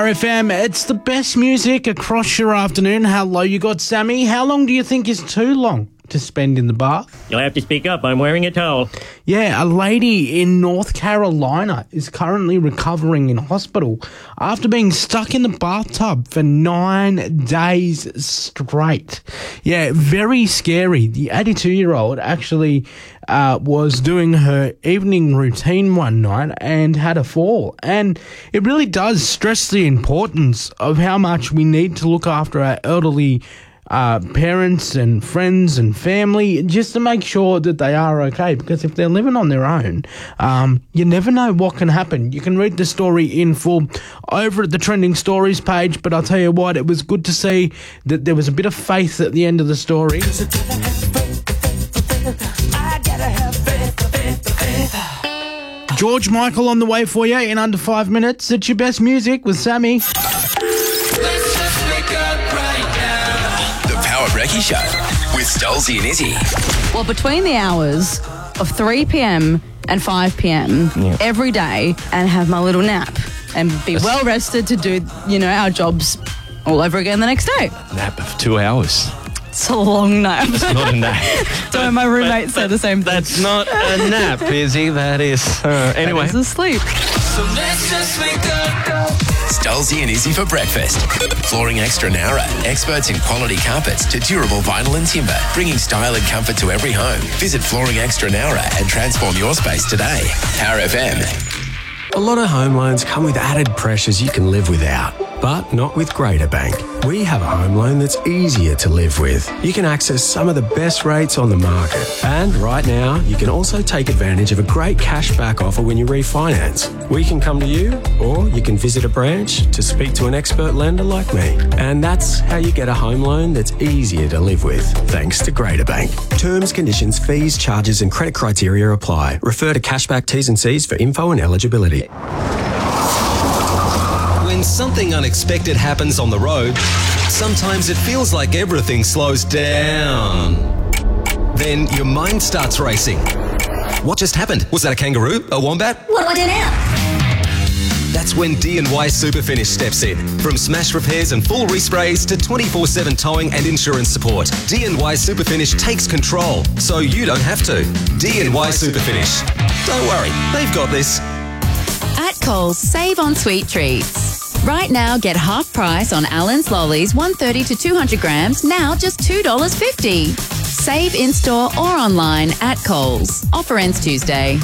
FM, it's the best music across your afternoon. Hello, you got Sammy. How long do you think is too long to spend in the bath? You'll have to speak up. I'm wearing a towel. Yeah, a lady in North Carolina is currently recovering in hospital after being stuck in the bathtub for 9 days straight. Yeah, very scary. The 82-year-old actually was doing her evening routine one night and had a fall. And it really does stress the importance of how much we need to look after our elderly parents and friends and family, just to make sure that they are okay, because if they're living on their own, you never know what can happen. You can read the story in full over at the Trending Stories page, but I'll tell you what, it was good to see that there was a bit of faith at the end of the story. George Michael on the way for you in under 5 minutes. It's your best music with Sammy. Let's just wake up right now. The Power Brekkie Show with Stolzy and Izzy. Well, between the hours of 3 p.m. and 5 p.m. every day, and have my little nap and be well rested to do, our jobs all over again the next day. Nap of 2 hours. It's a long nap. It's not a nap. So my roommate said the same thing. That's not a nap, Izzy. That is... anyway. That is a sleep. So let's just wake up. Stolzy and Izzy for breakfast. Flooring Extra Nara. Experts in quality carpets to durable vinyl and timber. Bringing style and comfort to every home. Visit Flooring Extra Nara and transform your space today. Power FM. A lot of home loans come with added pressures you can live without, but not with Greater Bank. We have a home loan that's easier to live with. You can access some of the best rates on the market. And right now, you can also take advantage of a great cashback offer when you refinance. We can come to you, or you can visit a branch to speak to an expert lender like me. And that's how you get a home loan that's easier to live with, thanks to Greater Bank. Terms, conditions, fees, charges and credit criteria apply. Refer to cashback T's and C's for info and eligibility. When something unexpected happens on the road, sometimes it feels like everything slows down. Then your mind starts racing. What just happened? Was that a kangaroo? A wombat? What do I do now? That's when D&Y Super Finish steps in. From smash repairs and full resprays to 24/7 towing and insurance support, D&Y Super Finish takes control so you don't have to. D&Y Super Finish. Don't worry, they've got this. At Coles, save on sweet treats. Right now, get half price on Allen's Lollies 130 to 200 grams, now just $2.50. Save in-store or online at Coles. Offer ends Tuesday.